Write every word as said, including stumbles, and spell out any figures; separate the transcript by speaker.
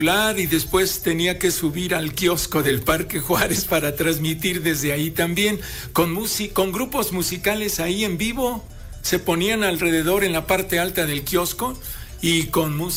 Speaker 1: y después tenía que subir al kiosco del Parque Juárez para transmitir desde ahí también, con, music- con grupos musicales ahí en vivo. Se ponían alrededor en la parte alta del kiosco y con música